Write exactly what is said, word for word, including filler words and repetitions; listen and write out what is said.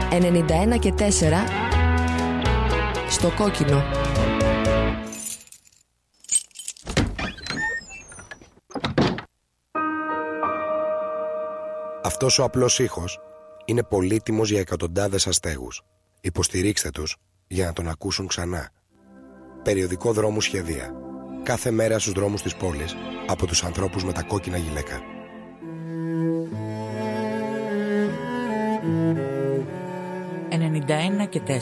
ενενήντα ένα και τέσσερα στο κόκκινο. Αυτός ο απλός ήχος είναι πολύτιμος για εκατοντάδες αστέγους. Υποστηρίξτε τους για να τον ακούσουν ξανά. Περιοδικό Δρόμου Σχεδία. Κάθε μέρα στους δρόμους της πόλης από τους ανθρώπους με τα κόκκινα γυλαίκα. ενενήντα ένα και τέσσερα